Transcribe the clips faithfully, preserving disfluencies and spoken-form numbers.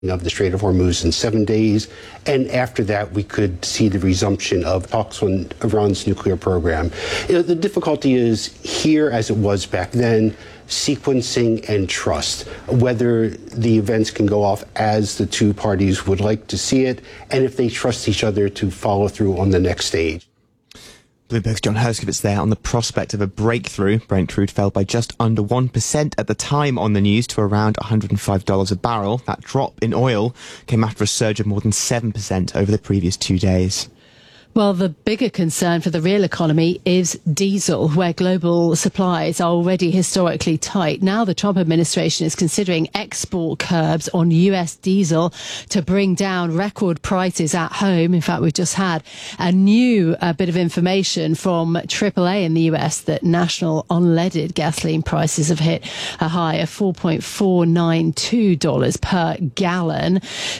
of the Strait of Hormuz in seven days. And after that, we could see the resumption of talks on Iran's nuclear program. You know, the difficulty is here, as it was back then, sequencing and trust, whether the events can go off as the two parties would like to see it, and if they trust each other to follow through on the next stage. Bloomberg's John Herskovitz there on the prospect of a breakthrough. Brent crude fell by just under one percent at the time on the news to around one hundred five dollars a barrel. That drop in oil came after a surge of more than seven percent over the previous two days. Well, the bigger concern for the real economy is diesel, where global supplies are already historically tight. Now the Trump administration is considering export curbs on U S diesel to bring down record prices at home. In fact, we've just had a new uh, bit of information from triple A in the U S that national unleaded gasoline prices have hit a high of four point four nine two dollars per gallon.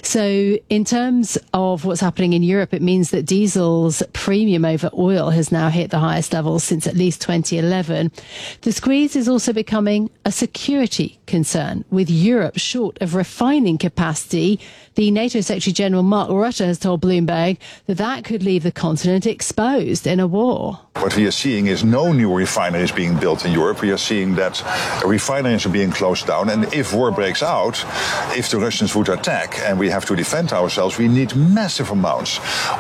So in terms of what's happening in Europe, it means that diesel premium over oil has now hit the highest levels since at least twenty eleven. The squeeze is also becoming a security concern, with Europe short of refining capacity. The NATO Secretary General Mark Rutte has told Bloomberg that that could leave the continent exposed in a war. What we are seeing is no new refineries being built in Europe. We are seeing that refineries are being closed down. And if war breaks out, if the Russians would attack and we have to defend ourselves, we need massive amounts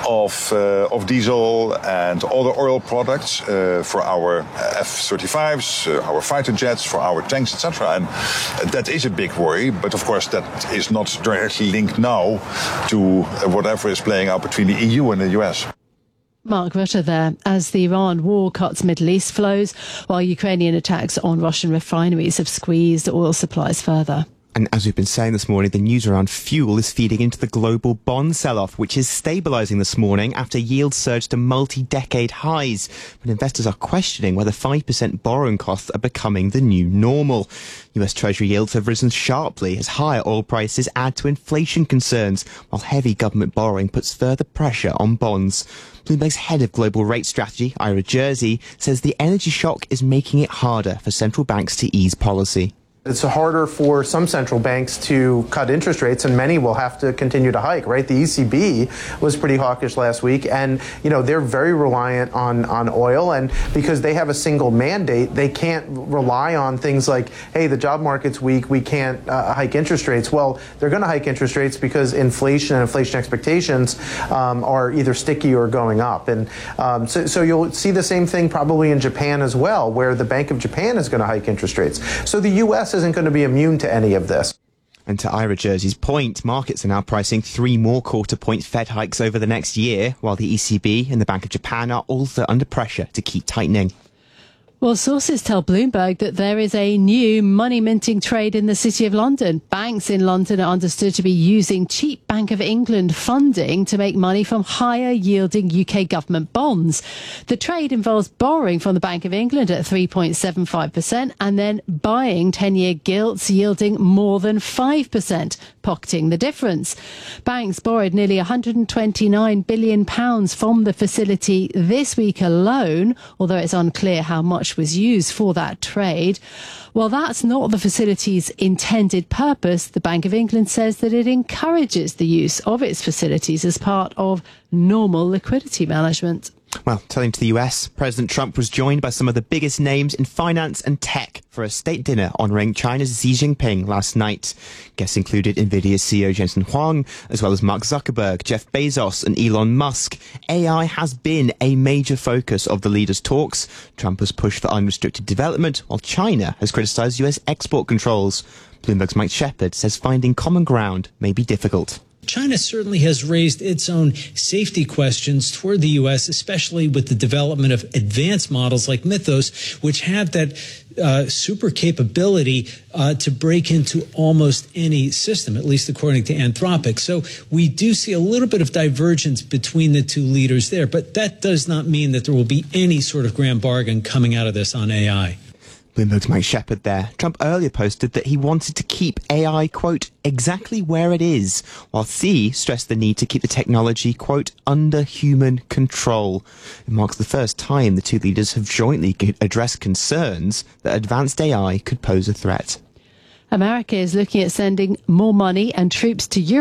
of uh, of diesel and other oil products uh, for our F thirty-fives, uh, our fighter jets, for our tanks, et cetera. And that is a big worry. But of course, that is not directly linked now to whatever is playing out between the E U and the U S. Mark Rutte there, as the Iran war cuts Middle East flows, while Ukrainian attacks on Russian refineries have squeezed oil supplies further. And as we've been saying this morning, the news around fuel is feeding into the global bond sell-off, which is stabilising this morning after yields surged to multi-decade highs. But investors are questioning whether five percent borrowing costs are becoming the new normal. U S Treasury yields have risen sharply as higher oil prices add to inflation concerns, while heavy government borrowing puts further pressure on bonds. Bloomberg's head of global rate strategy, Ira Jersey, says the energy shock is making it harder for central banks to ease policy. It's harder for some central banks to cut interest rates, and many will have to continue to hike, right? The E C B was pretty hawkish last week, and, you know, they're very reliant on, on oil, and because they have a single mandate, they can't rely on things like, hey, the job market's weak, we can't uh, hike interest rates. Well, they're going to hike interest rates because inflation and inflation expectations um, are either sticky or going up. And um, so, so you'll see the same thing probably in Japan as well, where the Bank of Japan is going to hike interest rates. So the U S isn't going to be immune to any of this. And to Ira Jersey's point, markets are now pricing three more quarter-point Fed hikes over the next year, while the E C B and the Bank of Japan are also under pressure to keep tightening. Well, sources tell Bloomberg that there is a new money-minting trade in the City of London. Banks in London are understood to be using cheap Bank of England funding to make money from higher-yielding U K government bonds. The trade involves borrowing from the Bank of England at three point seven five percent and then buying ten-year gilts yielding more than five percent, pocketing the difference. Banks borrowed nearly one hundred twenty-nine billion pounds from the facility this week alone, although it's unclear how much was used for that trade. While that's not the facility's intended purpose, the Bank of England says that it encourages the use of its facilities as part of normal liquidity management. Well, turning to the U S, President Trump was joined by some of the biggest names in finance and tech for a state dinner honouring China's Xi Jinping last night. Guests included Nvidia's C E O Jensen Huang, as well as Mark Zuckerberg, Jeff Bezos and Elon Musk. A I has been a major focus of the leaders' talks. Trump has pushed for unrestricted development, while China has criticised U S export controls. Bloomberg's Mike Shepard says finding common ground may be difficult. China certainly has raised its own safety questions toward the U S, especially with the development of advanced models like Mythos, which have that uh, super capability uh, to break into almost any system, at least according to Anthropic. So we do see a little bit of divergence between the two leaders there, but that does not mean that there will be any sort of grand bargain coming out of this on A I. Bloomberg's Mike Shepard there. Trump earlier posted that he wanted to keep A I, quote, exactly where it is, while Xi stressed the need to keep the technology, quote, under human control. It marks the first time the two leaders have jointly addressed concerns that advanced A I could pose a threat. America is looking at sending more money and troops to Europe.